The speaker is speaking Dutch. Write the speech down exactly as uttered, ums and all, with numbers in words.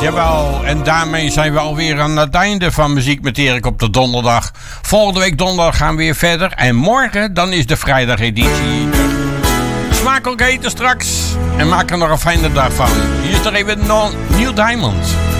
Jawel, en daarmee zijn we alweer aan het einde van Muziek met Erik op de donderdag. Volgende week donderdag gaan we weer verder. En morgen, dan is de vrijdageditie. Smakelijk eten straks. En maak er nog een fijne dag van. Hier is er even Neil Diamond.